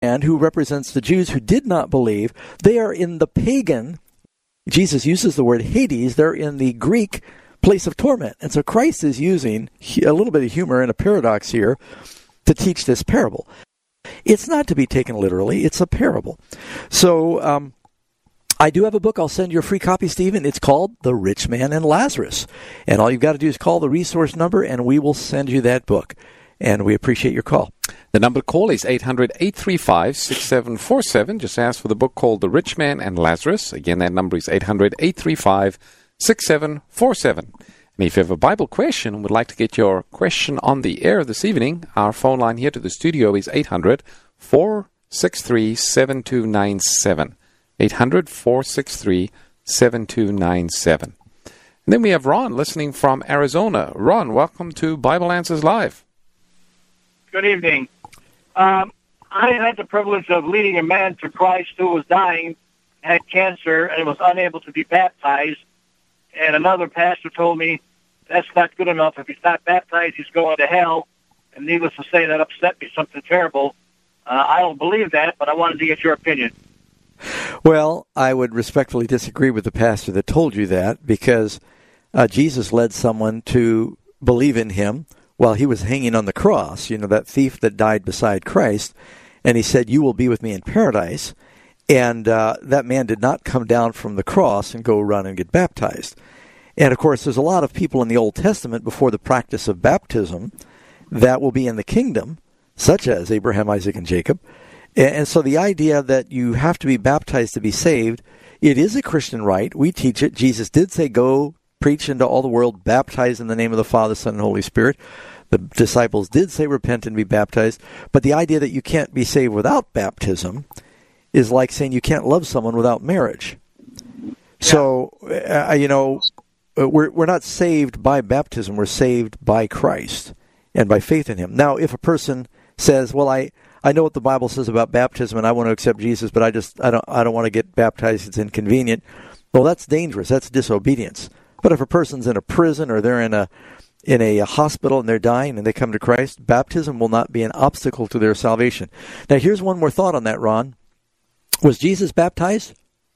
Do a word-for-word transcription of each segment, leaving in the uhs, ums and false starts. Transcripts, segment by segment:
man who represents the Jews who did not believe. They are in the pagan, Jesus uses the word Hades, they're in the Greek place of torment. And so Christ is using a little bit of humor and a paradox here to teach this parable. It's not to be taken literally, it's a parable. So um, I do have a book. I'll send you a free copy, Stephen. It's called The Rich Man and Lazarus. And all you've got to do is call the resource number, and we will send you that book. And we appreciate your call. The number to call is eight hundred, eight three five, six seven four seven. Just ask for the book called The Rich Man and Lazarus. Again, that number is eight hundred, eight three five, six seven four seven. And if you have a Bible question and would like to get your question on the air this evening, our phone line here to the studio is eight hundred, four six three, seven two nine seven. eight hundred, four six three, seven two nine seven. And then we have Ron listening from Arizona. Ron, welcome to Bible Answers Live. Good evening. Um, I had the privilege of leading a man to Christ who was dying, had cancer, and was unable to be baptized. And another pastor told me that's not good enough. If he's not baptized, he's going to hell. And needless to say, that upset me, something terrible. Uh, I don't believe that, but I wanted to get your opinion. Well, I would respectfully disagree with the pastor that told you that, because uh, Jesus led someone to believe in him while he was hanging on the cross, you know, that thief that died beside Christ, and he said, "You will be with me in paradise." And uh, that man did not come down from the cross and go run and get baptized. And, of course, there's a lot of people in the Old Testament before the practice of baptism that will be in the kingdom, such as Abraham, Isaac, and Jacob. And so the idea that you have to be baptized to be saved, it is a Christian rite. We teach it. Jesus did say, "Go preach into all the world, baptize in the name of the Father, Son, and Holy Spirit." The disciples did say, "Repent and be baptized." But the idea that you can't be saved without baptism is like saying you can't love someone without marriage. Yeah. So, uh, you know, we're we're not saved by baptism. We're saved by Christ and by faith in him. Now, if a person says, "Well, I, I know what the Bible says about baptism, and I want to accept Jesus, but I just I don't I don't want to get baptized. It's inconvenient." Well, that's dangerous. That's disobedience. But if a person's in a prison or they're in a in a hospital and they're dying and they come to Christ, baptism will not be an obstacle to their salvation. Now, here's one more thought on that, Ron. Was Jesus baptized?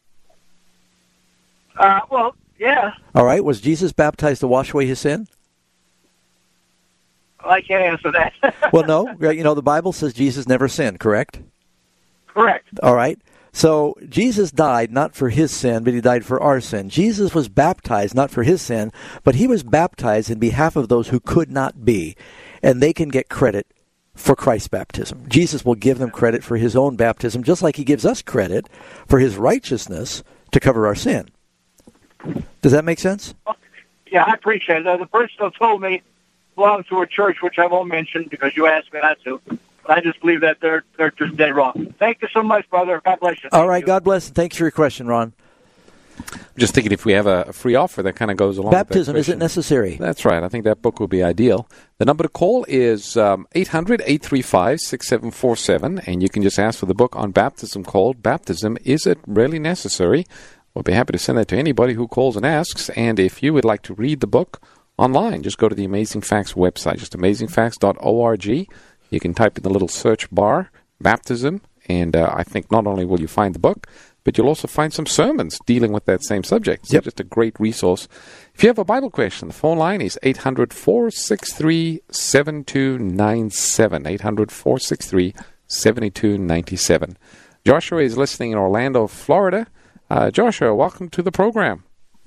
Uh, well, yeah. All right. Was Jesus baptized to wash away his sin? Well, I can't answer that. Well, no. You know, the Bible says Jesus never sinned, correct? Correct. All right. So Jesus died not for his sin, but he died for our sin. Jesus was baptized not for his sin, but he was baptized in behalf of those who could not be, and they can get credit for Christ's baptism. Jesus will give them credit for his own baptism, just like he gives us credit for his righteousness to cover our sin. Does that make sense? Yeah, I appreciate it. The person who told me belonged to a church, which I won't mention because you asked me not to. I just believe that they're they're just dead wrong. Thank you so much, brother. God bless you. All right, God bless, and thanks for your question, Ron. I'm just thinking if we have a free offer that kind of goes along Baptism with that isn't necessary. That's right. I think that book will be ideal. The number to call is um, eight hundred, eight three five, six seven four seven, and you can just ask for the book on baptism called Baptism, Is It Really Necessary? We'll be happy to send that to anybody who calls and asks. And if you would like to read the book online, just go to the Amazing Facts website, just amazing facts dot org. You can type in the little search bar, baptism, and uh, I think not only will you find the book, but you'll also find some sermons dealing with that same subject. So yep. Just a great resource. If you have a Bible question, the phone line is eight hundred, four six three, seven two nine seven, eight hundred, four six three, seven two nine seven. Joshua is listening in Orlando, Florida. Uh, Joshua, welcome to the program.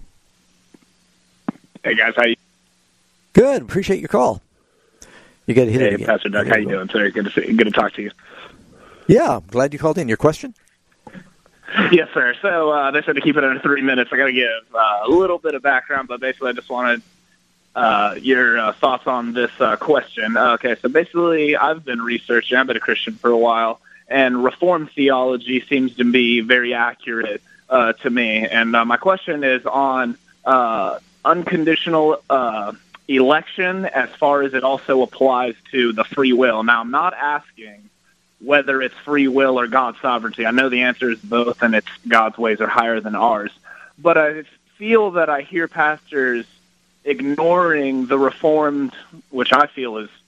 Hey, guys. How you? Good. Appreciate your call. You got to hit hey, it again. Pastor Doug, how you doing, sir? Good to see, good to talk to you. Yeah, I'm glad you called in. Your question? Yes, sir. So uh, they said to keep it under three minutes. I got to give uh, a little bit of background, but basically I just wanted uh, your uh, thoughts on this uh, question. Okay, so basically I've been researching. I've been a Christian for a while, and Reformed theology seems to be very accurate uh, to me. And uh, my question is on uh, unconditional uh election as far as it also applies to the free will. Now, I'm not asking whether it's free will or God's sovereignty. I know the answer is both, and it's God's ways are higher than ours. But I feel that I hear pastors ignoring the Reformed, which I feel is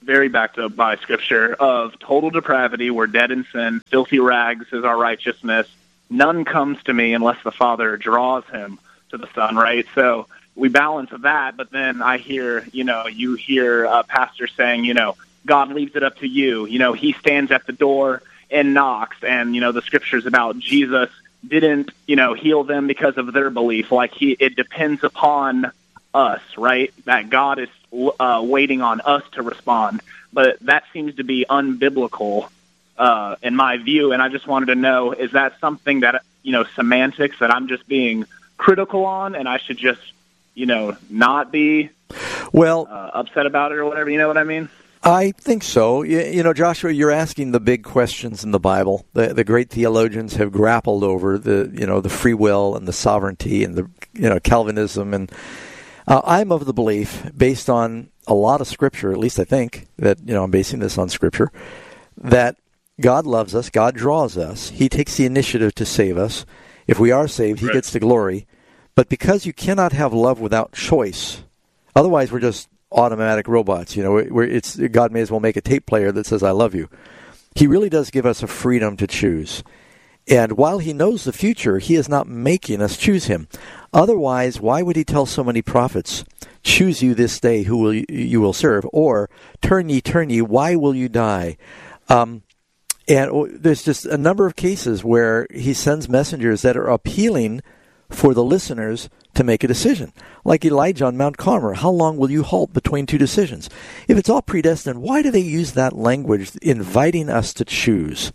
very backed up by Scripture, of total depravity. We're dead in sin. Filthy rags is our righteousness. None comes to me unless the Father draws him to the Son, right? So we balance that, but then I hear, you know, you hear a pastor saying, you know, God leaves it up to you. You know, he stands at the door and knocks, and, you know, the Scriptures about Jesus didn't, you know, heal them because of their belief. Like, he, it depends upon us, right? That God is uh, waiting on us to respond. But that seems to be unbiblical uh, in my view, and I just wanted to know, is that something that, you know, semantics that I'm just being critical on, and I should just, you know, not be well uh, upset about it or whatever, you know what I mean? I think so. You, you know, Joshua, you're asking the big questions in the Bible. The, the great theologians have grappled over the, you know, the free will and the sovereignty and the, you know, Calvinism. And uh, I'm of the belief, based on a lot of Scripture, at least I think, that, you know, I'm basing this on Scripture, that God loves us, God draws us, He takes the initiative to save us. If we are saved, He right. gets the glory. But because you cannot have love without choice, otherwise we're just automatic robots, you know, where it's God may as well make a tape player that says, I love you. He really does give us a freedom to choose. And while He knows the future, He is not making us choose Him. Otherwise, why would He tell so many prophets, choose you this day who will you, you will serve, or turn ye, turn ye, why will you die? Um, and there's just a number of cases where He sends messengers that are appealing for the listeners to make a decision. Like Elijah on Mount Carmel, how long will you halt between two decisions? If it's all predestined, why do they use that language inviting us to choose?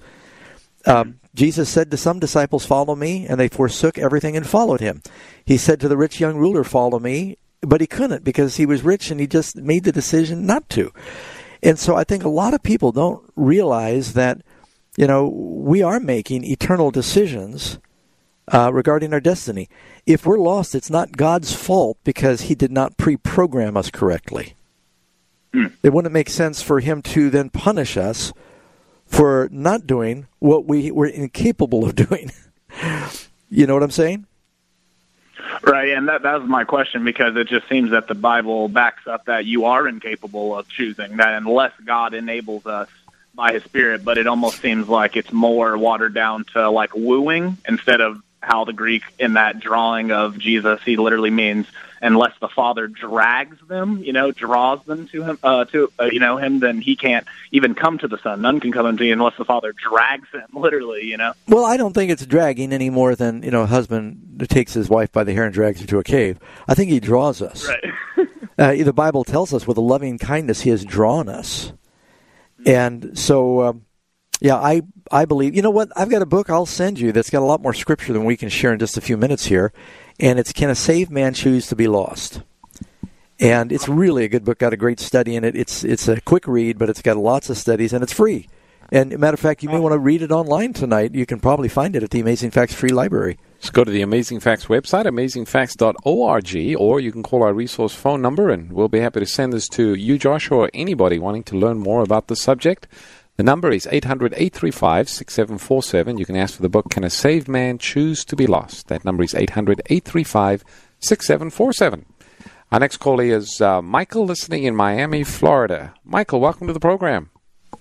Um, Jesus said to some disciples, follow me, and they forsook everything and followed Him. He said to the rich young ruler, follow me, but he couldn't because he was rich and he just made the decision not to. And so I think a lot of people don't realize that, you know, we are making eternal decisions Uh, regarding our destiny. If we're lost, it's not God's fault because He did not pre-program us correctly. Mm. It wouldn't make sense for Him to then punish us for not doing what we were incapable of doing. You know what I'm saying? Right, and that, that was my question, because it just seems that the Bible backs up that you are incapable of choosing, that unless God enables us by His Spirit, but it almost seems like it's more watered down to like wooing instead of how the Greek in that drawing of Jesus, he literally means unless the Father drags them, you know, draws them to him, uh, to uh, you know him, then he can't even come to the Son. None can come unto you unless the Father drags him, literally, you know. Well, I don't think it's dragging any more than, you know, a husband takes his wife by the hair and drags her to a cave. I think He draws us. Right. uh, the Bible tells us with a loving kindness He has drawn us, and so. Um, Yeah, I I believe, you know what, I've got a book I'll send you that's got a lot more Scripture than we can share in just a few minutes here, and it's Can a Saved Man Choose to Be Lost? And it's really a good book, got a great study in it. It's it's a quick read, but it's got lots of studies, and it's free. And matter of fact, you may want to read it online tonight. You can probably find it at the Amazing Facts Free Library. Just go to the Amazing Facts website, amazing facts dot org, or you can call our resource phone number, and we'll be happy to send this to you, Joshua, or anybody wanting to learn more about the subject. The number is eight hundred, eight three five, six seven four seven. You can ask for the book, Can a Saved Man Choose to Be Lost? That number is eight hundred, eight three five, six seven four seven. Our next caller is uh, Michael, listening in Miami, Florida. Michael, welcome to the program.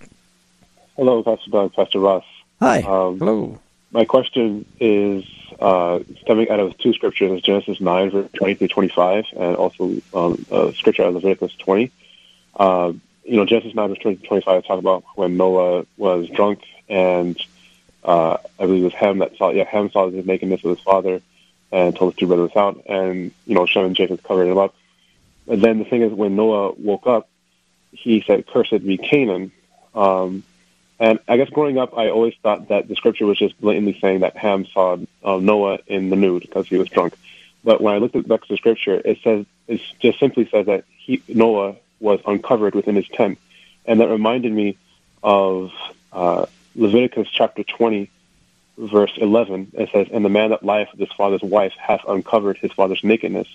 Hello, Pastor Doug, Pastor Ross. Hi. Um, Hello. My question is uh, stemming out of two scriptures, Genesis nine, verse twenty through twenty-five, and also um, uh, scripture out of Leviticus twenty. Uh, You know, Genesis nine, verse twenty to twenty-five talk about when Noah was drunk, and uh, I believe it was Ham that saw, yeah, Ham saw the nakedness of his father and told his two brothers out, and, you know, Shem and Japheth covered him up. And then the thing is, when Noah woke up, he said, cursed be Canaan. Um, and I guess growing up, I always thought that the scripture was just blatantly saying that Ham saw uh, Noah in the nude because he was drunk. But when I looked at back to the scripture, it says, it just simply says that he, Noah, was uncovered within his tent. And that reminded me of uh, Leviticus chapter twenty, verse eleven. It says, and the man that lieth with his father's wife hath uncovered his father's nakedness.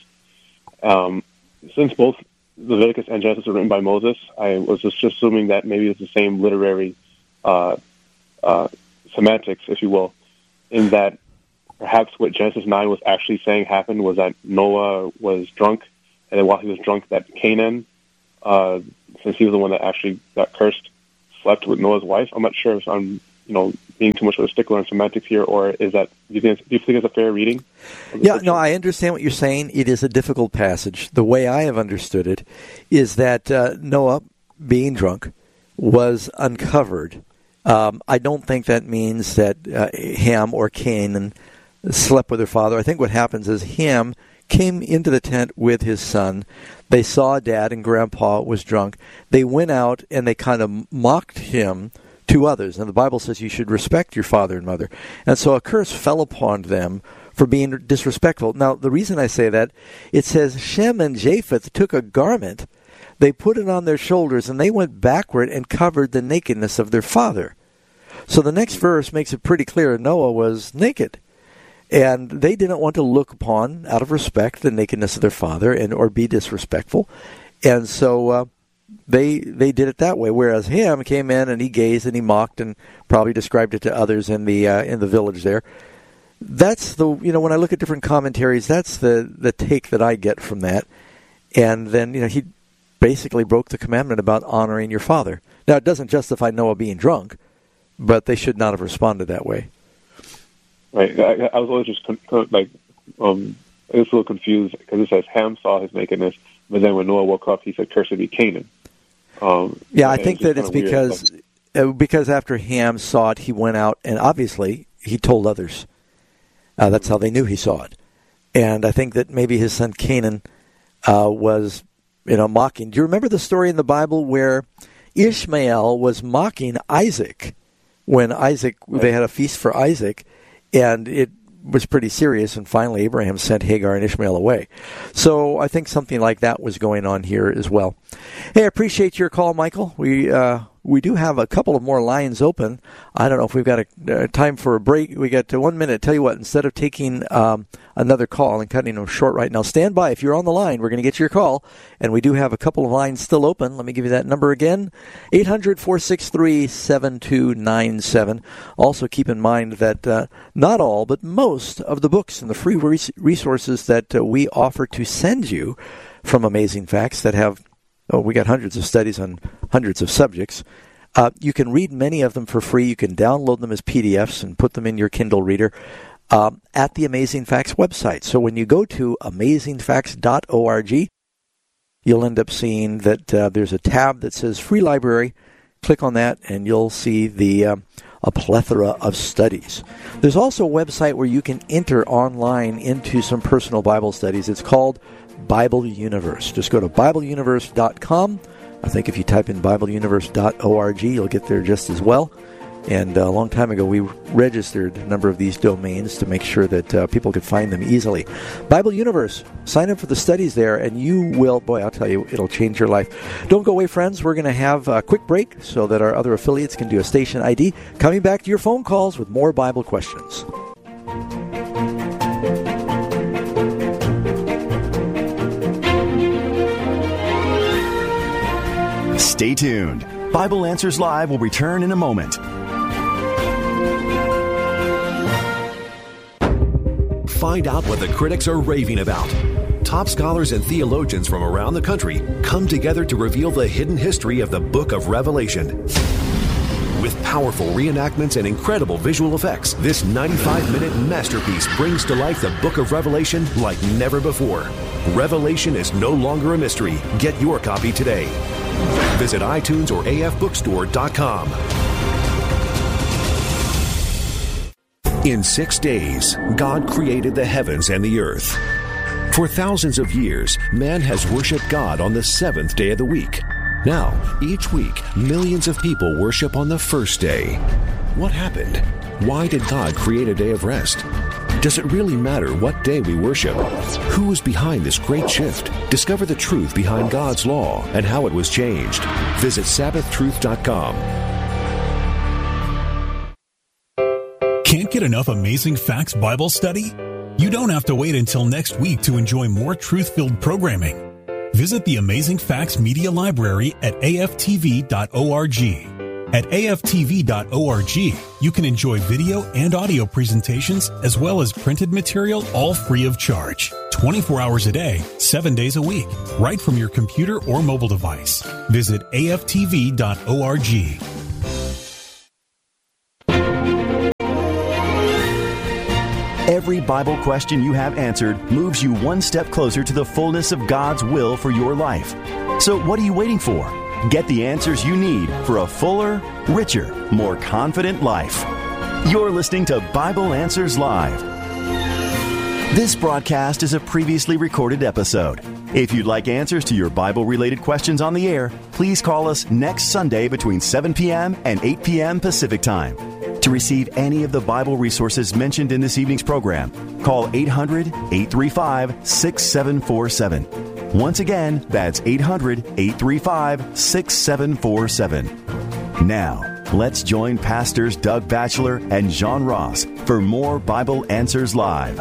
Um, since both Leviticus and Genesis were written by Moses, I was just assuming that maybe it's the same literary uh, uh, semantics, if you will, in that perhaps what Genesis nine was actually saying happened was that Noah was drunk, and then while he was drunk, that Canaan, Uh, since he was the one that actually got cursed, slept with Noah's wife. I'm not sure if I'm, you know, being too much of a stickler on semantics here, or is that, do you think it's, do you think it's a fair reading? Yeah, no, I understand what you're saying. It is a difficult passage. The way I have understood it is that uh, Noah, being drunk, was uncovered. Um, I don't think that means that uh, Ham or Canaan slept with their father. I think what happens is Ham came into the tent with his son. They saw Dad and Grandpa was drunk. They went out and they kind of mocked him to others. And the Bible says you should respect your father and mother. And so a curse fell upon them for being disrespectful. Now, the reason I say that, it says Shem and Japheth took a garment, they put it on their shoulders, and they went backward and covered the nakedness of their father. So the next verse makes it pretty clear Noah was naked. And they didn't want to look upon, out of respect, the nakedness of their father and or be disrespectful. And so uh, they they did it that way. Whereas Ham came in and he gazed and he mocked and probably described it to others in the uh, in the village there. That's the, you know, when I look at different commentaries, that's the, the take that I get from that. And then, you know, he basically broke the commandment about honoring your father. Now, it doesn't justify Noah being drunk, but they should not have responded that way. Right. I, I was always just con- con- like, um, I was a little confused because it says Ham saw his nakedness, but then when Noah woke up, he said, "Cursed be Canaan." Um, yeah, I think that it's because weird, uh, because after Ham saw it, he went out and obviously he told others. Uh, that's how they knew he saw it. And I think that maybe his son Canaan uh, was, you know, mocking. Do you remember the story in the Bible where Ishmael was mocking Isaac when Isaac, they had a feast for Isaac, and it was pretty serious, and finally Abraham sent Hagar and Ishmael away. So I think something like that was going on here as well. Hey, I appreciate your call, Michael. We uh, we do have a couple of more lines open. I don't know if we've got a, uh, time for a break. We got uh, one minute. Tell you what, instead of taking um, another call and cutting them short right now, stand by. If you're on the line, we're going to get your call, and we do have a couple of lines still open. Let me give you that number again, eight hundred, four six three, seven two nine seven. Also keep in mind that uh, not all, but most of the books and the free res- resources that uh, we offer to send you from Amazing Facts that have, oh, we got hundreds of studies on hundreds of subjects. Uh, you can read many of them for free. You can download them as P D Fs and put them in your Kindle reader um, at the Amazing Facts website. So when you go to amazing facts dot org, you'll end up seeing that uh, there's a tab that says Free Library. Click on that, and you'll see the uh, a plethora of studies. There's also a website where you can enter online into some personal Bible studies. It's called Bible Universe. Just go to bible universe dot com. I think if you type in bible universe dot org, you'll get there just as well. And a long time ago, we registered a number of these domains to make sure that uh, people could find them easily. Bible Universe, sign up for the studies there, and you will, boy, I'll tell you, it'll change your life. Don't go away, friends. We're going to have a quick break so that our other affiliates can do a station I D. Coming back to your phone calls with more Bible questions. Stay tuned. Bible Answers Live will return in a moment. Find out what the critics are raving about. Top scholars and theologians from around the country come together to reveal the hidden history of the Book of Revelation. With powerful reenactments and incredible visual effects, this ninety-five minute masterpiece brings to life the Book of Revelation like never before. Revelation is no longer a mystery. Get your copy today. Visit iTunes or A F bookstore dot com. In six days, God created the heavens and the earth. For thousands of years, man has worshiped God on the seventh day of the week. Now, each week, millions of people worship on the first day. What happened? Why did God create a day of rest? Does it really matter what day we worship? Who is behind this great shift? Discover the truth behind God's law and how it was changed. Visit sabbath truth dot com. Can't get enough Amazing Facts Bible study? You don't have to wait until next week to enjoy more truth-filled programming. Visit the Amazing Facts Media Library at A F T V dot org. At A F T V dot org, you can enjoy video and audio presentations as well as printed material, all free of charge. twenty-four hours a day, seven days a week, right from your computer or mobile device. Visit A F T V dot org. Every Bible question you have answered moves you one step closer to the fullness of God's will for your life. So what are you waiting for? Get the answers you need for a fuller, richer, more confident life. You're listening to Bible Answers Live. This broadcast is a previously recorded episode. If you'd like answers to your Bible-related questions on the air, please call us next Sunday between seven p.m. and eight p.m. Pacific Time. To receive any of the Bible resources mentioned in this evening's program, call eight hundred, eight three five, six seven four seven. Once again, that's eight hundred, eight three five, six seven four seven. Now, let's join Pastors Doug Batchelor and John Ross for more Bible Answers Live.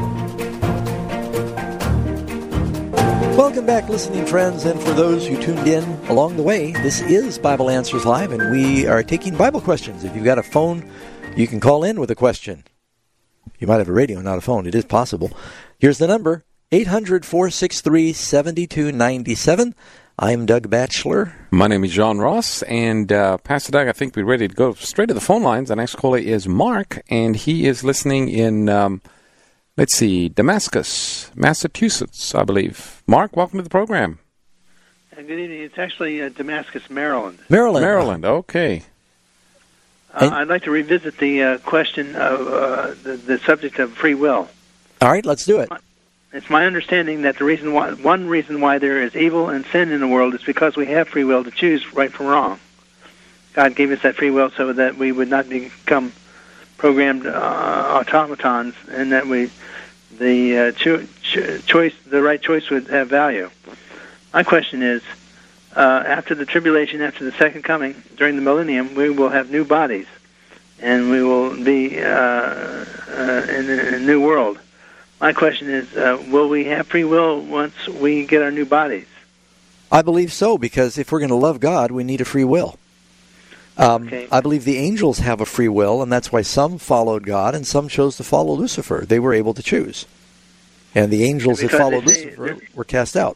Welcome back, listening friends, and for those who tuned in along the way, this is Bible Answers Live, and we are taking Bible questions. If you've got a phone, you can call in with a question. You might have a radio, not a phone. It is possible. Here's the number, eight hundred, four six three, seven two nine seven. I'm Doug Batchelor. My name is John Ross, and uh, Pastor Doug, I think we're ready to go straight to the phone lines. The next caller is Mark, and he is listening in... Um, Let's see, Damascus, Massachusetts, I believe. Mark, welcome to the program. Uh, good evening. It's actually uh, Damascus, Maryland. Maryland. Maryland, okay. Uh, I'd like to revisit the uh, question of uh, the, the subject of free will. All right, let's do it. It's my understanding that the reason why, one reason why there is evil and sin in the world is because we have free will to choose right from wrong. God gave us that free will so that we would not become programmed uh, automatons, and that we the uh, cho- ch- choice, the right choice would have value. My question is, uh, after the tribulation, after the second coming, during the millennium, we will have new bodies, and we will be uh, uh, in, a, in a new world. My question is, uh, will we have free will once we get our new bodies? I believe so, because if we're going to love God, we need a free will. Um, okay. I believe the angels have a free will, and that's why some followed God and some chose to follow Lucifer. They were able to choose. And the angels because that followed they, Lucifer were cast out.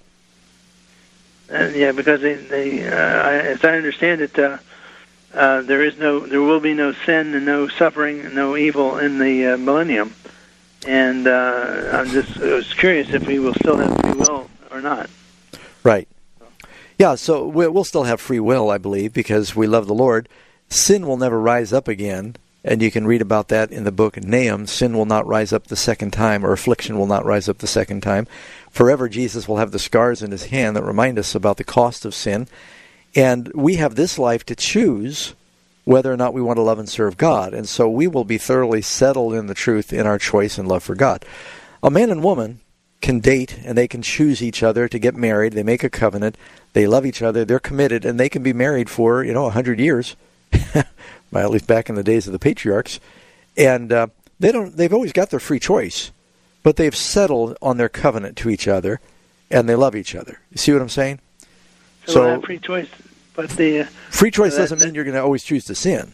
Uh, yeah, because they, they uh, as I understand it, uh, uh, there is no, there will be no sin and no suffering and no evil in the uh, millennium. And uh, I'm just I was curious if we will still have free will or not. Right. Yeah, so we'll still have free will, I believe, because we love the Lord. Sin will never rise up again, and you can read about that in the book of Nahum. Sin will not rise up the second time, or affliction will not rise up the second time. Forever, Jesus will have the scars in his hand that remind us about the cost of sin. And we have this life to choose whether or not we want to love and serve God. And so we will be thoroughly settled in the truth in our choice and love for God. A man and woman can date, and they can choose each other to get married. They make a covenant. They love each other. They're committed, and they can be married for, you know, a hundred years, well, at least back in the days of the patriarchs. And uh, they don't. They've always got their free choice, but they've settled on their covenant to each other, and they love each other. You see what I'm saying? So, so we'll have free choice, but the uh, free choice that, doesn't mean you're going to always choose to sin.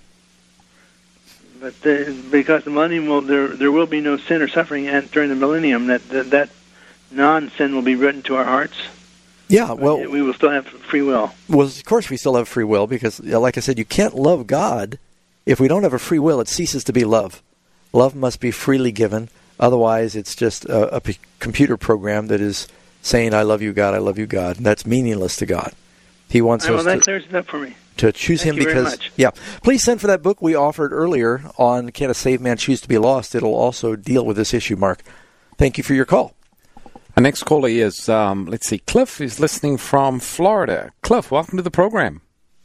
But the, because the millennium will, there there will be no sin or suffering at, during the millennium. That that, that non-sin will be written to our hearts. Yeah, well, we will still have free will. Well, of course we still have free will because, like I said, you can't love God if we don't have a free will. It ceases to be love. Love must be freely given. Otherwise, it's just a, a p- computer program that is saying, I love you, God, I love you, God. And that's meaningless to God. He wants right, us well, that to, clears it up for me. to choose Thank him you because, very much. yeah. Please send for that book we offered earlier on Can a Saved Man Choose to Be Lost? It'll also deal with this issue, Mark. Thank you for your call. Our next caller is, um, let's see, Cliff is listening from Florida. Cliff, welcome to the program.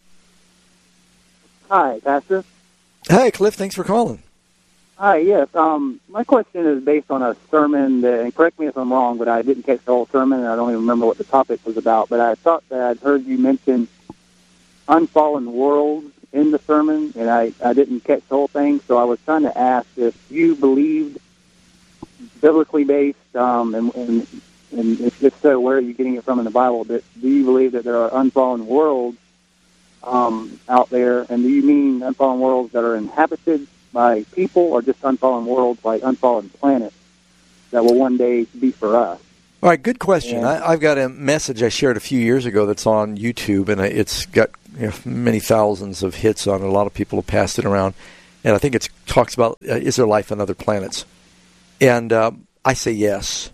Hi, Pastor. Hi, Cliff. Thanks for calling. Hi, yes. Um, my question is based on a sermon, that, and correct me if I'm wrong, but I didn't catch the whole sermon, and I don't even remember what the topic was about, but I thought that I'd heard you mention unfallen worlds in the sermon, and I, I didn't catch the whole thing, so I was trying to ask if you believed biblically based, um, and, and, and if so, where are you getting it from in the Bible? But do you believe that there are unfallen worlds um, out there, and do you mean unfallen worlds that are inhabited by people, or just unfallen worlds like unfallen planets that will one day be for us? All right, good question. Yeah. I, I've got a message I shared a few years ago that's on YouTube, and it's got you know, many thousands of hits on it. A lot of people have passed it around. And I think it talks about, uh, is there life on other planets? And uh, I say yes.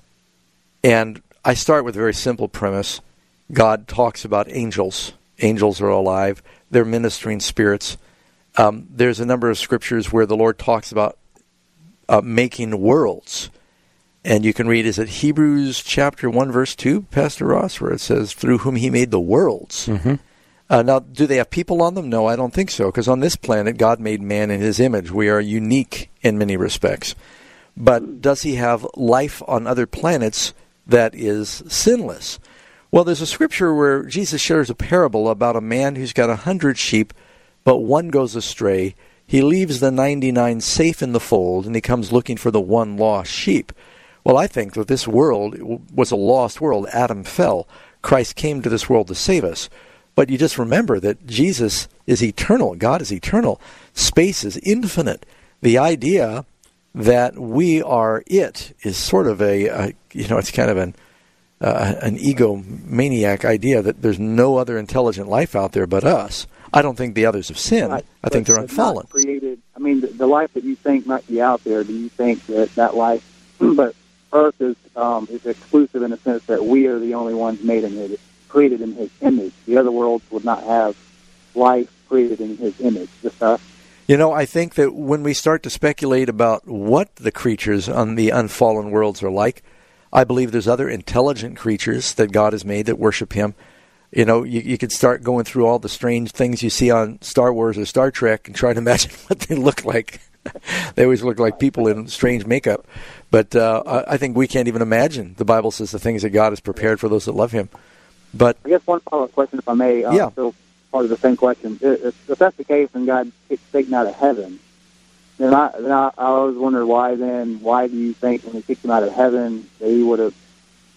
And I start with a very simple premise. God talks about angels. Angels are alive. They're ministering spirits. Um, there's a number of scriptures where the Lord talks about uh, making worlds. And you can read, is it Hebrews chapter one, verse two, Pastor Ross, where it says, through whom he made the worlds. Mm-hmm. Uh, now, do they have people on them? No, I don't think so, because on this planet, God made man in his image. We are unique in many respects. But does he have life on other planets that is sinless? Well, there's a scripture where Jesus shares a parable about a man who's got a hundred sheep, but one goes astray. He leaves the ninety-nine safe in the fold, and he comes looking for the one lost sheep. Well, I think that this world was a lost world. Adam fell. Christ came to this world to save us. But you just remember that Jesus is eternal. God is eternal. Space is infinite. The idea that we are it is sort of a, a you know, it's kind of an uh, an egomaniac idea that there's no other intelligent life out there but us. I don't think the others have sinned. Right. I think But they're it's unfallen. not created. I mean, the, the life that you think might be out there, do you think that that life, but Earth is um, is exclusive in the sense that we are the only ones made in His, created in His image. The other worlds would not have life created in His image. Just us. You know, I think that when we start to speculate about what the creatures on the unfallen worlds are like, I believe there's other intelligent creatures that God has made that worship Him. You know, you, you could start going through all the strange things you see on Star Wars or Star Trek and try to imagine what they look like. They always look like people in strange makeup. But uh, I think we can't even imagine. The Bible says the things that God has prepared for those that love Him. But I guess one follow-up question, if I may. Um, Yeah. So part of the same question. If, if that's the case and God kicked Satan out of heaven, then I, then I, I always wonder why then, why do you think when He kicked him out of heaven that He would have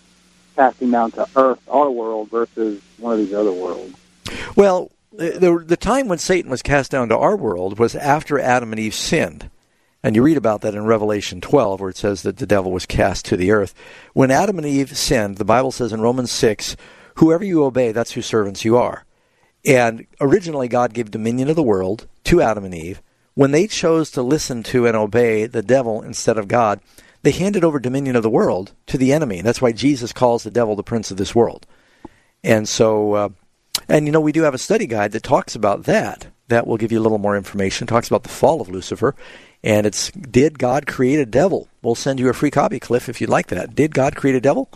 cast him down to earth, our world, versus one of these other worlds? Well, the, the time when Satan was cast down to our world was after Adam and Eve sinned. And you read about that in Revelation twelve, where it says that the devil was cast to the earth. When Adam and Eve sinned, the Bible says in Romans six, whoever you obey, that's whose servants you are. And originally God gave dominion of the world to Adam and Eve. When they chose to listen to and obey the devil instead of God, they handed over dominion of the world to the enemy. That's why Jesus calls the devil the prince of this world. And so, uh, and you know, we do have a study guide that talks about that. That will give you a little more information. It talks about the fall of Lucifer. And it's, did God create a devil? We'll send you a free copy, Cliff, if you'd like that. Did God create a devil?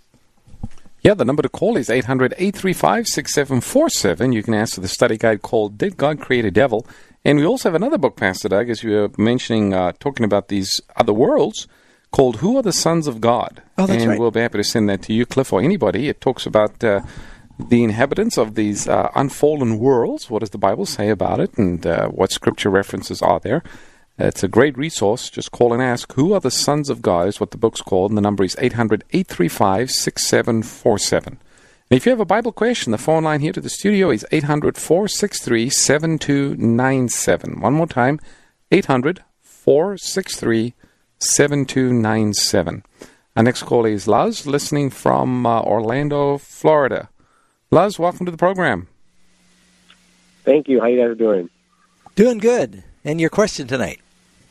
Yeah, the number to call is eight hundred, eight three five, six seven four seven. You can answer the study guide called Did God Create a Devil? And we also have another book, Pastor Doug, as you were mentioning, uh, talking about these other worlds, called Who Are the Sons of God? Oh, that's and right. we'll be happy to send that to you, Cliff, or anybody. It talks about uh, the inhabitants of these uh, unfallen worlds. What does the Bible say about it? And uh, what scripture references are there? It's a great resource. Just call and ask, Who Are the Sons of God? Is what the book's called. And the number is eight hundred, eight three five, six seven four seven. And if you have a Bible question, the phone line here to the studio is eight hundred, four six three, seven two nine seven. One more time, eight hundred, four six three, seven two nine seven. Our next call is Luz, listening from uh, Orlando, Florida. Luz, welcome to the program. Thank you. How you guys doing? Doing good. And your question tonight?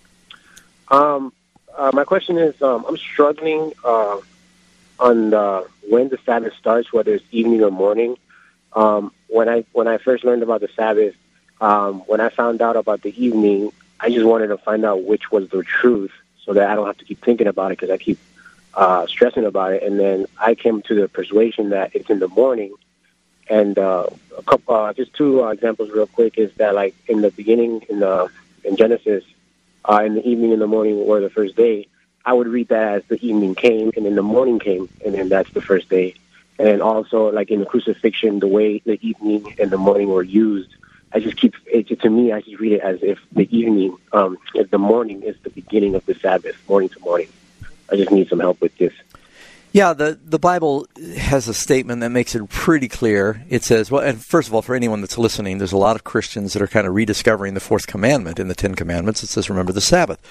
Um, uh, my question is, um, I'm struggling uh, on the, when the Sabbath starts, whether it's evening or morning. Um, when I when I first learned about the Sabbath, um, when I found out about the evening, I just wanted to find out which was the truth, so that I don't have to keep thinking about it because I keep uh, stressing about it. And then I came to the persuasion that it's in the morning. And uh, a couple, uh, just two uh, examples, real quick, is that like in the beginning, in the in Genesis, uh, in the evening and the morning were the first day. I would read that as the evening came, and then the morning came, and then that's the first day. And then also, like in the crucifixion, the way the evening and the morning were used, I just keep it to me. I just read it as if the evening, um, if the morning is the beginning of the Sabbath, morning to morning. I just need some help with this. Yeah, the, the Bible has a statement that makes it pretty clear. It says, well, and first of all, for anyone that's listening, there's a lot of Christians that are kind of rediscovering the fourth commandment in the Ten Commandments. It says, remember the Sabbath.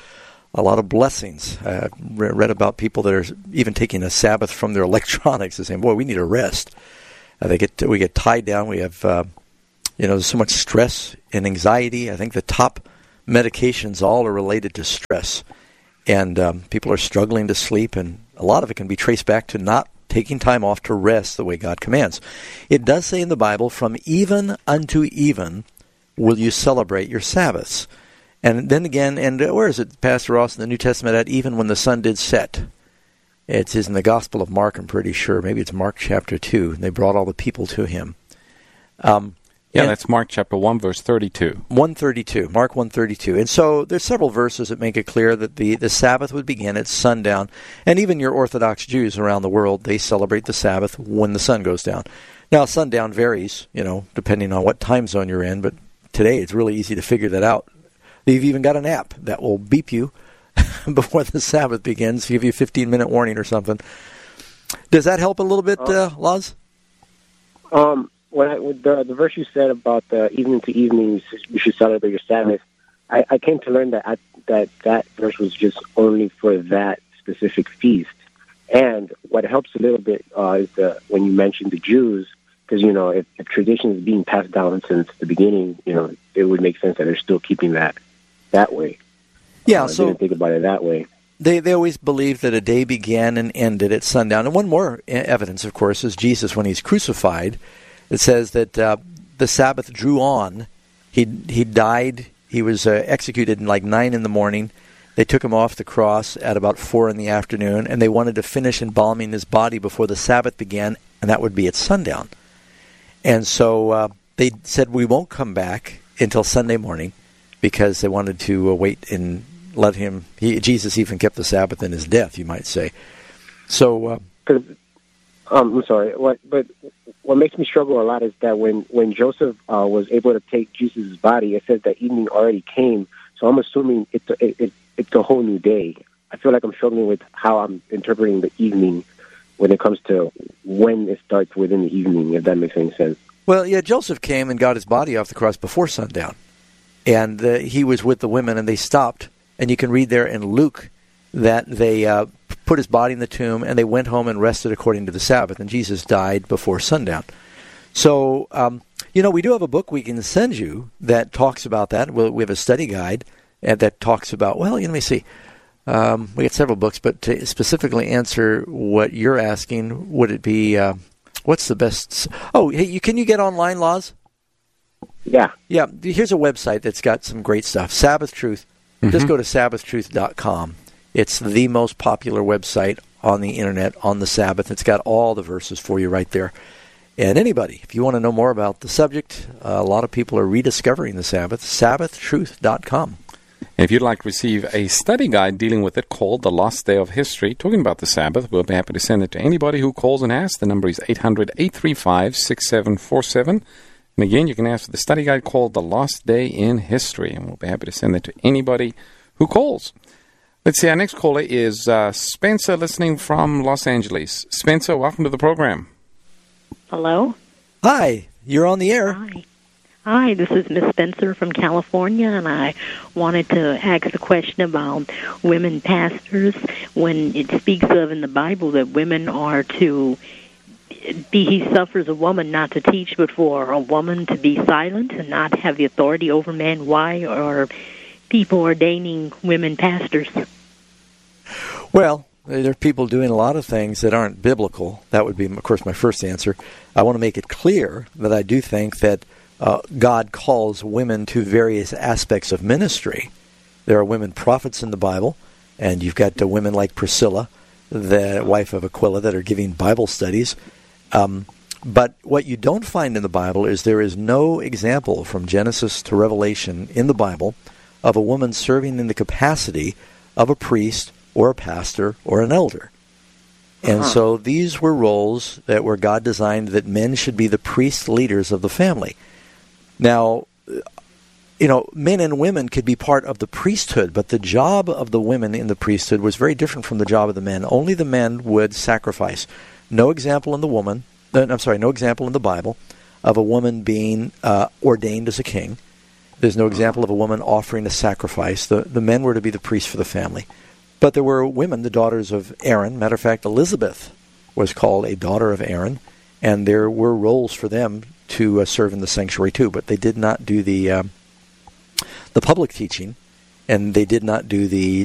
a lot of blessings. I read about people that are even taking a Sabbath from their electronics and saying, boy, we need a rest. Uh, they get we get tied down. We have, uh, you know, there's so much stress and anxiety. I think the top medications all are related to stress. And um, people are struggling to sleep, and a lot of it can be traced back to not taking time off to rest the way God commands. It does say in the Bible, from even unto even will you celebrate your Sabbaths. And then again, and where is it, Pastor Ross, in the New Testament, at even when the sun did set? It is in the Gospel of Mark, I'm pretty sure. Maybe it's Mark chapter two. And they brought all the people to him. Um, yeah, that's Mark chapter one, verse thirty-two. one thirty-two, Mark one thirty-two. And so there's several verses that make it clear that the, the Sabbath would begin at sundown. And even your Orthodox Jews around the world, they celebrate the Sabbath when the sun goes down. Now, sundown varies, you know, depending on what time zone you're in. But today it's really easy to figure that out. They've even got an app that will beep you before the Sabbath begins, give you a fifteen-minute warning or something. Does that help a little bit, uh, Laz? Um, when I, with the, the verse you said about the evening to evening, you should celebrate your Sabbath, I, I came to learn that I, that that verse was just only for that specific feast. And what helps a little bit uh, is the, when you mentioned the Jews, because, you know, if, if tradition is being passed down since the beginning, you know, it would make sense that they're still keeping that that way. Yeah, uh, so I didn't think about it that way. They they always believed that a day began and ended at sundown. And one more evidence, of course, is Jesus when he's crucified. It says that uh, the Sabbath drew on. He he died. He was uh, executed in like nine in the morning. They took him off the cross at about four in the afternoon, and they wanted to finish embalming his body before the Sabbath began, and that would be at sundown. And so uh, they said, we won't come back until Sunday morning, because they wanted to uh, wait and let him... He, Jesus even kept the Sabbath in his death, you might say. So... Uh, um, I'm sorry, what, but what makes me struggle a lot is that when, when Joseph uh, was able to take Jesus' body, it says that evening already came, so I'm assuming it's a, it, it, it's a whole new day. I feel like I'm struggling with how I'm interpreting the evening when it comes to when it starts within the evening, if that makes any sense. Well, yeah, Joseph came and got his body off the cross before sundown. And uh, he was with the women, and they stopped. And you can read there in Luke that they uh, put his body in the tomb, and they went home and rested according to the Sabbath. And Jesus died before sundown. So, um, you know, we do have a book we can send you that talks about that. We'll, we have a study guide and that talks about, well, let me see. Um, we got several books, but to specifically answer what you're asking, would it be, uh, what's the best? Oh, hey, you, can you get online, Laz? Yeah. Yeah, here's a website that's got some great stuff. Sabbath Truth. Mm-hmm. Just go to sabbath truth dot com. It's the most popular website on the Internet on the Sabbath. It's got all the verses for you right there. And anybody, if you want to know more about the subject, uh, a lot of people are rediscovering the Sabbath, sabbath truth dot com. And if you'd like to receive a study guide dealing with it called The Lost Day of History, talking about the Sabbath, we'll be happy to send it to anybody who calls and asks. The number is eight hundred, eight three five, six seven four seven. And again, you can ask for the study guide called The Lost Day in History, and we'll be happy to send it to anybody who calls. Let's see, our next caller is uh, Spencer, listening from Los Angeles. Spencer, welcome to the program. Hello? Hi, you're on the air. Hi. Hi, this is Miss Spencer from California, and I wanted to ask a question about women pastors. When it speaks of in the Bible that women are to be, he suffers a woman not to teach, but for a woman to be silent and not have the authority over men. Why are people ordaining women pastors? Well, there are people doing a lot of things that aren't biblical. That would be, of course, my first answer. I want to make it clear that I do think that uh, God calls women to various aspects of ministry. There are women prophets in the Bible, and you've got uh, women like Priscilla, the wife of Aquila, that are giving Bible studies. Um, but what you don't find in the Bible is there is no example from Genesis to Revelation in the Bible of a woman serving in the capacity of a priest or a pastor or an elder. And uh-huh. so these were roles that were God designed that men should be the priest leaders of the family. Now, you know, men and women could be part of the priesthood, but the job of the women in the priesthood was very different from the job of the men. Only the men would sacrifice. No example in the woman, uh, I'm sorry, no example in the Bible of a woman being uh, ordained as a king. There's no example of a woman offering a sacrifice. The, the men were to be the priests for the family. But there were women, the daughters of Aaron. Matter of fact, Elizabeth was called a daughter of Aaron, and there were roles for them to uh, serve in the sanctuary too. But they did not do the um, the public teaching, and they did not do the